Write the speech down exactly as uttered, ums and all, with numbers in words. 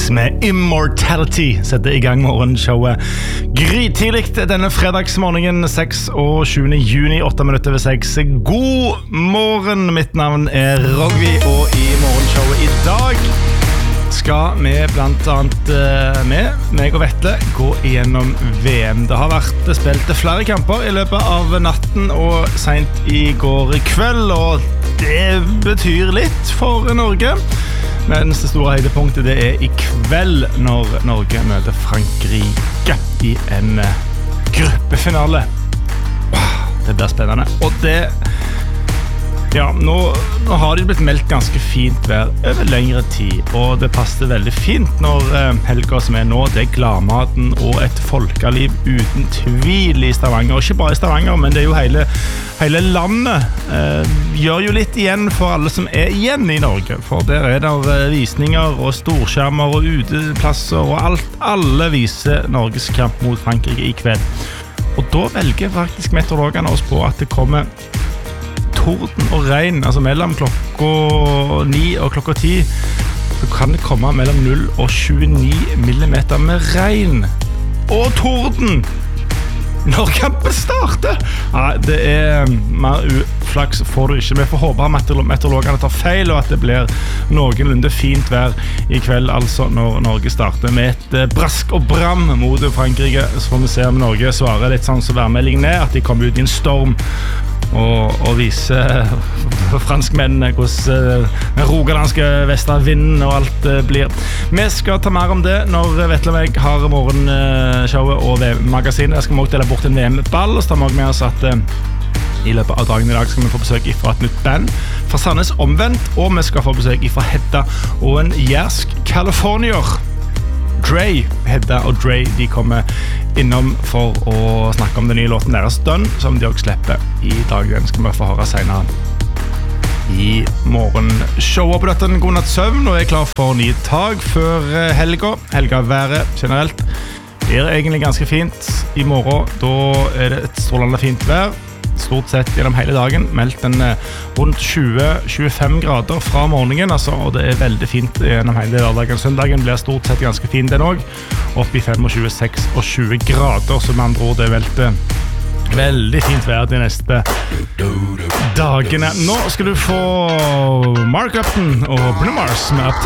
med Immortality setter i gang morgenshowet grytidligt denne fredagsmorgenen seks og tjuende juni, åtte minutter over seks. God morgen, mitt navn er Rogvi, og i morgenshowet i dag skal vi blant annet med meg og Vetle gå gjennom V M. Det har vært spilt flere kamper i løpet av natten og sent i går kveld, og det betyr litt for Norge. Mens det store høydepunktet det er i kveld når Norge møter Frankrike i en gruppefinale. Det blir spennende. Og det Ja, nå, nå har det blitt meldt ganske fint vær over lengre tid, og det passer veldig fint når eh, helga som er nå, det er gladmaten og et folkeliv uten tvil i Stavanger. Og ikke bare i Stavanger, men det er jo hele, hele landet. Eh, gjør jo litt igjen for alle som er igjen i Norge, for der er det eh, visninger og storskjermer og uteplasser, og alt, alle viser Norges kamp mot Frankrike i kveld. Og da velger faktisk meteorologene oss på at det kommer torden og regn, altså mellom klokka ni og klokka ti, så kan det komme mellom null og tjueni millimeter med regn og torden når kampen starter. Ja, det er mer uflaks får du ikke. Vi får håpe at meteorologene tar feil, og at det blir noenlunde fint vær i kveld, altså når Norge starter med et brask og bram mot Frankrike. Så får vi se om Norge svarer litt sånn som værmeldingen er, at de kommer ut i en storm og, og vise franskmennene hvordan den rogalandske vestervinden og alt blir. Vi skal ta mer om det når Vetle og meg har morgenshowet og V M-magasinet. Jeg skal også dele bort en V M-ball, og så tar vi med oss at i løpet av dagen i dag skal vi få besøk fra et nytt band fra Sandnes Omvendt, og vi skal få besøk fra Hedda og en jærsk californier. Dre, Hedda og Dre, de kommer innom for å snakke om den nye låten deres Done, som de også slipper i dag. Den skal vi få høre senere i morgen. Show opp dette en god natt søvn, og er klar for ny tag før helga. Helga været generelt er egentlig ganske fint. I morgen, da er det et strålende fint vær. Stort sett gjennom hele dagen meldt en rundt tjue til tjuefem grader fra morgenen, altså, og det er veldig fint gjennom hele lørdagen. Søndagen blir stort sett ganske fin den også, opp i tjuefem, seks og tjue grader, så med andre ord det er veldig, veldig fint vær de neste dagene. Nå skal du få Mark Upton og Bruno Mars med Uptown.